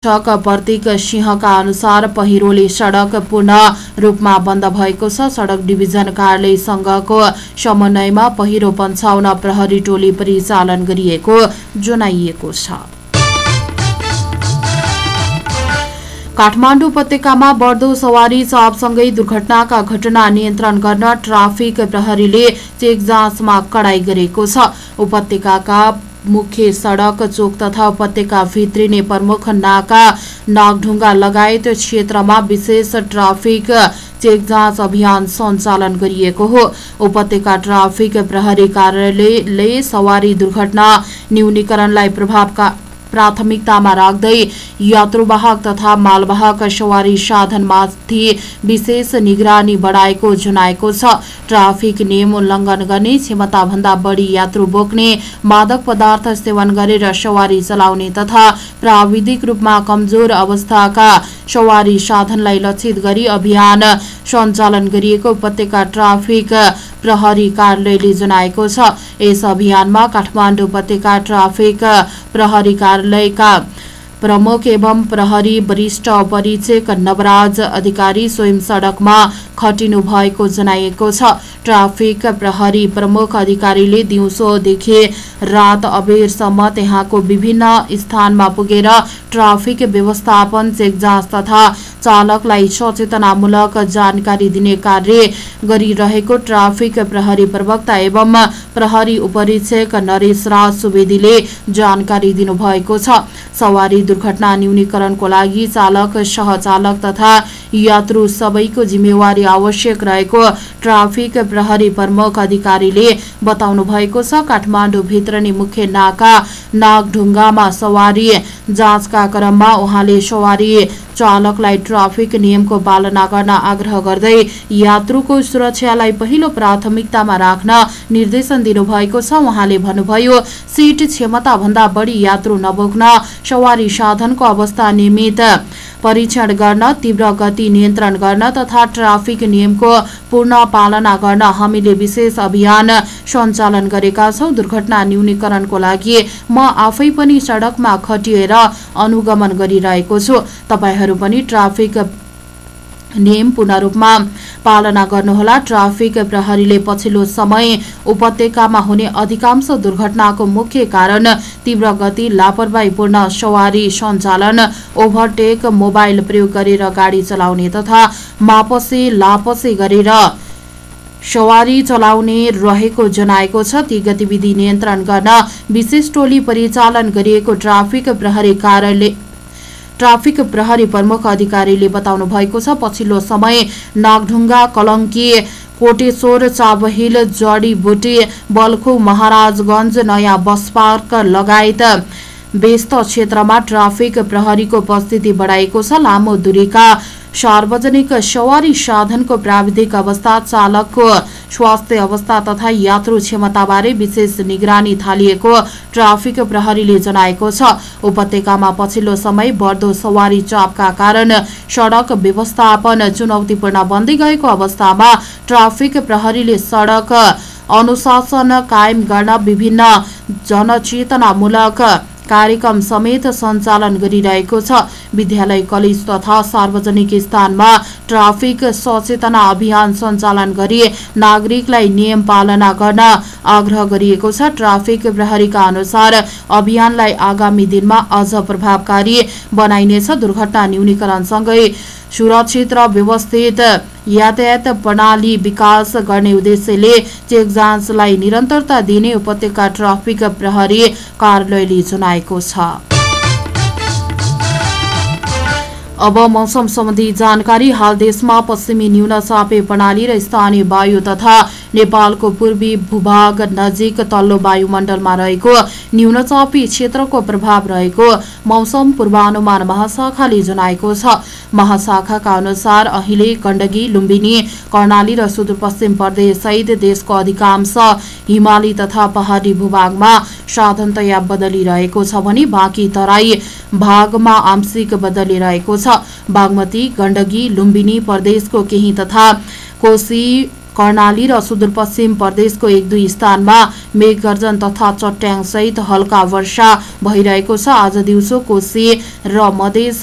प्रतीक सिंहका अनुसार पहिरोले सडक पूर्ण रूपमा बन्द भएको छ। सडक डिभिजन कार्यालय संघको समन्वयमा पहिरो पन्छाउन प्रहरी टोली परिचालन गरिएको जनाइएको छ। काठमाडौँ उपत्यकामा बढ्दो सवारी चापसँगै दुर्घटनाका घटना नियन्त्रण गर्न ट्राफिक प्रहरीले चेक जाँचमा कडाई गरेको छ। उपत्यकाका मुख्य सडक चोक तथा उपत्यका भित्रिने प्रमुख नाका नागढुङ्गा लगायत क्षेत्रमा विशेष ट्राफिक चेक जाँच अभियान सञ्चालन गरिएको हो। उपत्यका ट्राफिक प्रहरी कार्यालयले सवारी दुर्घटना न्यूनीकरणलाई प्राथमिकतामा राख्दै यात्रुवाहक तथा मालवाहक सवारी साधनमाथि विशेष निगरानी बढाएको जनाएको छ। ट्राफिक नियम उल्लङ्घन गर्ने, क्षमताभन्दा बढी यात्रु बोक्ने, मादक पदार्थ सेवन गरेर सवारी चलाउने तथा प्राविधिक रूपमा कमजोर अवस्थाका सवारी साधनलाई लक्षित गरी अभियान सञ्चालन गरिएको उपत्यका ट्राफिक प्रहरी कार्यालयले जनाएको छ। यस अभियानमा काठमाडौँ उपत्यका ट्राफिक प्रहरी कार्यालयका प्रमुख एवं प्रहरी वरिष्ठ अपरीक्षक नवराज अधिकारी स्वयं सडकमा खटिनु भएको जनाइएको छ। ट्राफिक प्रहरी प्रमुख अधिकारीले दिउँसोदेखि रात अबेरसम्म त्यहाँको विभिन्न स्थानमा पुगेर ट्राफिक व्यवस्थापन, चेक जाँच तथा चालकलाई सचेतनामूलक जानकारी दिने कार्य गरिरहेको ट्राफिक प्रहरी प्रवक्ता एवं प्रहरी उपरीक्षक नरेश राज सुवेदीले जानकारी दिनुभएको छ। सवारी दुर्घटना न्यूनीकरणको लागि चालक, सहचालक तथा यात्रु सबैको जिम्मेवारी आवश्यक रहेको ट्राफिक प्रहरी प्रमुख अधिकारीले बताउनु भएको छ। काठमाडौँ भित्रने मुख्य नाका नागढुङ्गामा सवारी जाँचका क्रममा उहाँले सवारी चालकलाई ट्राफिक नियमको पालना गर्न आग्रह गर्दै यात्रुको सुरक्षालाई पहिलो प्राथमिकतामा राख्न निर्देशन दिनुभएको छ। उहाँले भन्नुभयो, सीट क्षमताभन्दा बढी यात्रु नबोक्न, सवारी साधनको अवस्था नियमित परीक्षण गर्न, तीव्र गति नियन्त्रण गर्न तथा ट्राफिक नियमको पूर्ण पालना गर्न हामीले विशेष अभियान सञ्चालन गरेका छौं। दुर्घटना न्यूनीकरणको लागि म आफै पनि सडकमा खटिएर अनुगमन गरिरहेको छु। तपाईहरू पनि ट्राफिक नियम पूर्ण रूपमा पालना गर्नुहोला। ट्राफिक प्रहरीले पछिल्लो समय उपत्यकामा हुने अधिकांश दुर्घटनाको मुख्य कारण तीव्र गति, लापरवाहीपूर्ण सवारी सञ्चालन, ओभरटेक, मोबाइल प्रयोग गरेर गाडी चलाउने तथा मापसे लापसे गरेर सवारी चलाउने रहेको जनाएको छ। ती गतिविधि नियन्त्रण गर्न विशेष टोली परिचालन गरिएको ट्राफिक प्रहरी प्रमुख अधिकारीले बताउनु भएको छ। पछिल्लो समय नागढुङ्गा, कलङ्की, कोटेश्वर, चाबहिल, जडीबुटी, बल्खु, महाराजगञ्ज, नयाँ बस पार्क लगायत व्यस्त क्षेत्रमा ट्राफिक प्रहरीको उपस्थिति बढाइएको छ। लामो दूरीका सार्वजनिक सवारी साधनको प्राविधिक अवस्था, चालकको स्वास्थ्य अवस्था तथा यात्रु क्षमताबारे विशेष निगरानी थालिएको ट्राफिक प्रहरीले जनाएको छ। उपत्यकामा पछिल्लो समय बढ्दो सवारी चापका कारण सडक व्यवस्थापन चुनौतीपूर्ण बन्दै गएको अवस्थामा ट्राफिक प्रहरीले सडक अनुशासन कायम गर्न विभिन्न जनचेतनामूलक कार्यक्रम समेत सञ्चालन गरिरहेको छ। विद्यालय, कलेज तथा सार्वजनिक स्थानमा ट्राफिक सचेतना अभियान सञ्चालन गरी नागरिकलाई नियम पालना गर्न आग्रह गरिएको छ। ट्राफिक प्रहरीका अनुसार अभियानलाई आगामी दिनमा अझ प्रभावकारी बनाइनेछ। दुर्घटना न्यूनीकरणसँगै सुरक्षित र व्यवस्थित यातायात प्रणाली विकास गर्ने उद्देश्यले चेक जाँचलाई निरन्तरता दिने उपत्यका ट्राफिक प्रहरी कार्यालयले जनाएको छ। अब मौसम सम्बन्धी जानकारी। हाल देशमा पश्चिमी न्यूनचापे प्रणाली र स्थानीय वायु तथा नेपालको पूर्वी भूभाग नजिक तल्लो वायुमण्डलमा रहेको न्यूनचापी क्षेत्रको प्रभाव रहेको मौसम पूर्वानुमान महाशाखाले जनाएको छ। महाशाखाका अनुसार अहिले गण्डकी, लुम्बिनी, कर्णाली र सुदूरपश्चिम प्रदेश सहित देशको अधिकांश हिमाली तथा पहाडी भूभागमा साधारणतया बदली रहेको छ भने बाँकी तराई भागमा आंशिक बदली रहेको छ। बागमती, गण्डकी, लुम्बिनी प्रदेशको केही तथा कोशी, कर्णाली र सुदूरपश्चिम प्रदेशको 1-2 स्थानमा मेघगर्जन तथा चट्याङसहित हल्का वर्षा भइरहेको छ। आज दिउँसो कोशी र मधेस